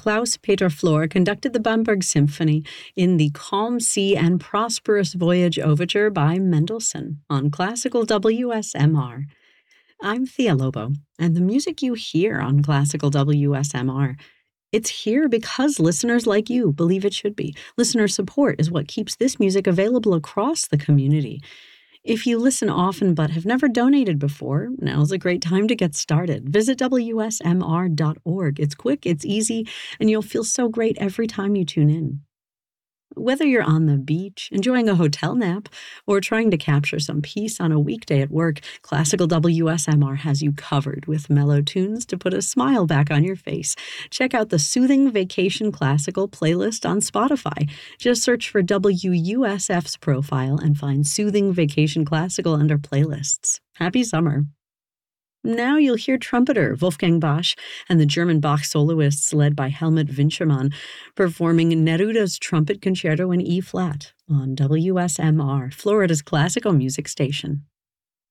Klaus Peter Flor conducted the Bamberg Symphony in the Calm Sea and Prosperous Voyage Overture by Mendelssohn on Classical WSMR. I'm Thea Lobo, and the music you hear on Classical WSMR, it's here because listeners like you believe it should be. Listener support is what keeps this music available across the community. If you listen often but have never donated before, now's a great time to get started. Visit WSMR.org. It's quick, it's easy, and you'll feel so great every time you tune in. Whether you're on the beach, enjoying a hotel nap, or trying to capture some peace on a weekday at work, Classical WSMR has you covered with mellow tunes to put a smile back on your face. Check out the Soothing Vacation Classical playlist on Spotify. Just search for WUSF's profile and find Soothing Vacation Classical under playlists. Happy summer. Now you'll hear trumpeter Wolfgang Basch and the German Bach soloists led by Helmut Winchermann performing Neruda's Trumpet Concerto in E-flat on WSMR, Florida's classical music station.